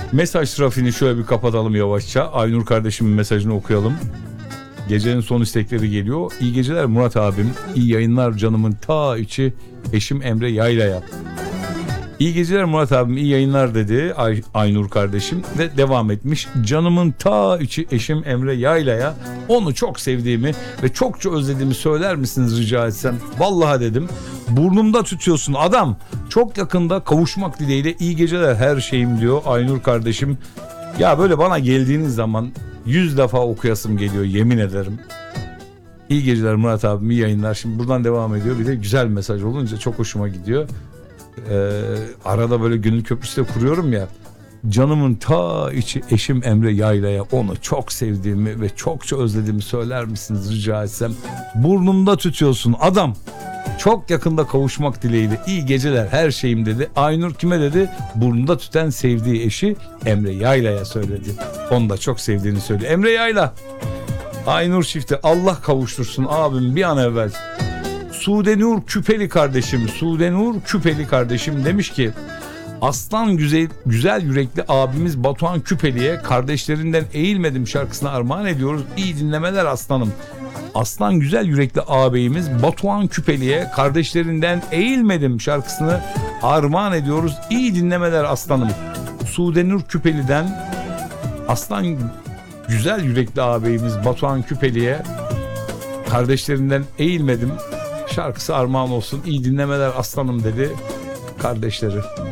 Mesaj trafiğini şöyle bir kapatalım yavaşça. Aynur kardeşimin mesajını okuyalım. Gecenin son istekleri geliyor. İyi geceler Murat abim. İyi yayınlar canımın ta içi. Eşim Emre Yayla'ya. İyi geceler Murat abim, iyi yayınlar dedi Aynur kardeşim ve devam etmiş. Canımın ta içi eşim Emre Yayla'ya, onu çok sevdiğimi ve çokça özlediğimi söyler misiniz rica etsem? Vallahi dedim. Burnumda tutuyorsun adam. Çok yakında kavuşmak dileğiyle iyi geceler her şeyim diyor Aynur kardeşim. Ya böyle bana geldiğiniz zaman 100 defa okuyasım geliyor, yemin ederim. İyi geceler Murat abim, iyi yayınlar. Şimdi buradan devam ediyor. Bir de güzel mesaj olunca çok hoşuma gidiyor. Arada böyle gönül köprüsü de kuruyorum ya. Canımın ta içi eşim Emre Yayla'ya, onu çok sevdiğimi ve çokça özlediğimi söyler misiniz rica etsem? Burnumda tutuyorsun adam. Çok yakında kavuşmak dileğiyle iyi geceler her şeyim dedi. Aynur kime dedi? Burnunda tüten sevdiği eşi Emre Yayla'ya söyledi. Onu da çok sevdiğini söylüyor. Emre Yayla, Aynur çifti Allah kavuştursun abim bir an evvel. Sudenur Küpeli kardeşim demiş ki aslan güzel yürekli abimiz Batuhan Küpeli'ye kardeşlerinden eğilmedim şarkısını armağan ediyoruz. İyi dinlemeler aslanım. Aslan güzel yürekli ağabeyimiz Batuhan Küpeli'ye kardeşlerinden eğilmedim şarkısını armağan ediyoruz. İyi dinlemeler aslanım. Sudenur Küpeli'den aslan güzel yürekli ağabeyimiz Batuhan Küpeli'ye kardeşlerinden eğilmedim şarkısı armağan olsun. İyi dinlemeler aslanım dedi kardeşleri.